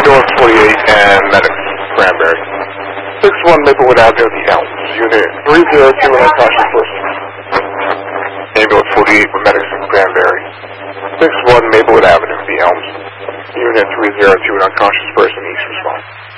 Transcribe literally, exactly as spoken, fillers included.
ambulance forty-eight and medics, Cranberry. six one Maplewood Avenue, The Elms. Unit three zero two, an unconscious person. Ambulance forty-eight with medics in Cranberry. six one Maplewood Avenue, The Elms. Unit three zero two, an unconscious person, east response.